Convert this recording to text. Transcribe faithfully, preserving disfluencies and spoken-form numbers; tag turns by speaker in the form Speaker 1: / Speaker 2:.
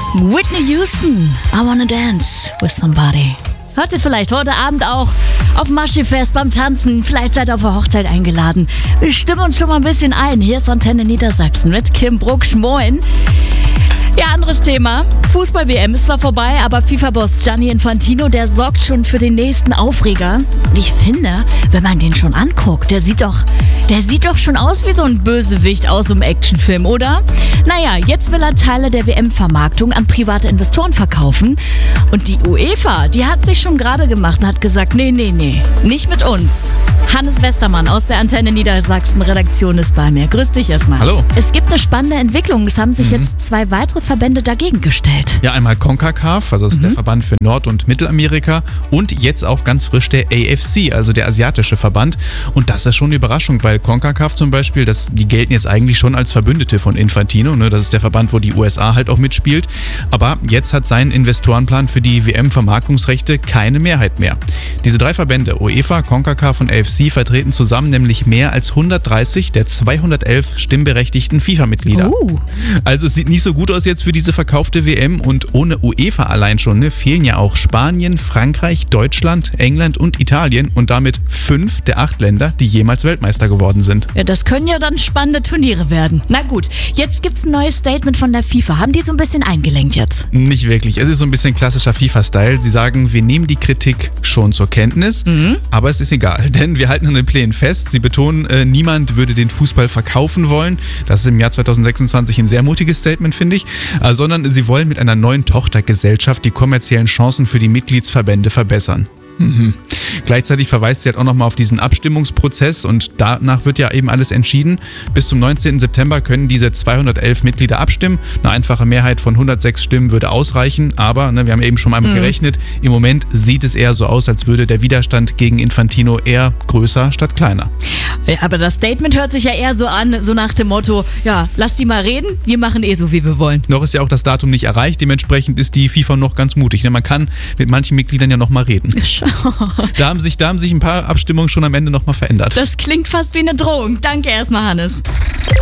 Speaker 1: Whitney Houston, I wanna dance with somebody. Hört ihr vielleicht heute Abend auch auf Maschifest beim Tanzen? Vielleicht seid ihr auf der Hochzeit eingeladen. Wir stimmen uns schon mal ein bisschen ein. Hier ist Antenne Niedersachsen mit Kim Brucksch. Moin. Ja, anderes Thema. Fußball-W M ist zwar vorbei, aber FIFA-Boss Gianni Infantino, der sorgt schon für den nächsten Aufreger. Und ich finde, wenn man den schon anguckt, der sieht doch, der sieht doch schon aus wie so ein Bösewicht aus so einem Actionfilm, oder? Naja, jetzt will er Teile der W M-Vermarktung an private Investoren verkaufen. Und die UEFA, die hat sich schon gerade gemacht und hat gesagt, nee, nee, nee, nicht mit uns. Hannes Westermann aus der Antenne Niedersachsen-Redaktion ist bei mir. Grüß dich erstmal.
Speaker 2: Hallo.
Speaker 1: Es gibt eine spannende Entwicklung. Es haben sich
Speaker 2: Mhm.
Speaker 1: jetzt zwei weitere Verbände dagegen gestellt.
Speaker 2: Ja, einmal CONCACAF, also das ist
Speaker 1: Mhm.
Speaker 2: der Verband für Nord- und Mittelamerika, und jetzt auch ganz frisch der A F C, also der asiatische Verband. Und das ist schon eine Überraschung, weil CONCACAF zum Beispiel, das, die gelten jetzt eigentlich schon als Verbündete von Infantino, ne? Das ist der Verband, wo die U S A halt auch mitspielt. Aber jetzt hat sein Investorenplan für die W M-Vermarktungsrechte keine Mehrheit mehr. Diese drei Verbände, UEFA, CONCACAF und A F C, vertreten zusammen nämlich mehr als hundertdreißig der zweihundertelf stimmberechtigten FIFA-Mitglieder.
Speaker 1: Uh.
Speaker 2: Also es sieht nicht so gut aus jetzt für diese verkaufte W M, und ohne UEFA allein schon ne, fehlen ja auch Spanien, Frankreich, Deutschland, England und Italien und damit fünf der acht Länder, die jemals Weltmeister geworden sind.
Speaker 1: Ja, das können ja dann spannende Turniere werden. Na gut, jetzt gibt's ein neues Statement von der FIFA. Haben die so ein bisschen eingelenkt jetzt?
Speaker 2: Nicht wirklich. Es ist so ein bisschen klassischer FIFA-Style. Sie sagen, wir nehmen die Kritik schon zur Kenntnis, mhm. aber es ist egal, denn wir halten an den Plänen fest. Sie betonen, äh, niemand würde den Fußball verkaufen wollen. Das ist im Jahr zweitausendsechsundzwanzig ein sehr mutiges Statement, finde ich. Äh, sondern sie wollen mit einer neuen Tochtergesellschaft die kommerziellen Chancen für die Mitgliedsverbände verbessern. Mhm. Gleichzeitig verweist sie halt auch nochmal auf diesen Abstimmungsprozess, und danach wird ja eben alles entschieden. Bis zum neunzehnten September können diese zweihundertelf Mitglieder abstimmen. Eine einfache Mehrheit von hundertsechs Stimmen würde ausreichen, aber ne, wir haben eben schon einmal mhm. gerechnet, im Moment sieht es eher so aus, als würde der Widerstand gegen Infantino eher größer statt kleiner.
Speaker 1: Ja, aber das Statement hört sich ja eher so an, so nach dem Motto, ja, lass die mal reden, wir machen eh so, wie wir wollen.
Speaker 2: Noch ist ja auch das Datum nicht erreicht, dementsprechend ist die FIFA noch ganz mutig. Man kann mit manchen Mitgliedern ja noch mal reden. Da haben sich, da haben sich ein paar Abstimmungen schon am Ende noch mal verändert.
Speaker 1: Das klingt fast wie eine Drohung. Danke erstmal, Hannes.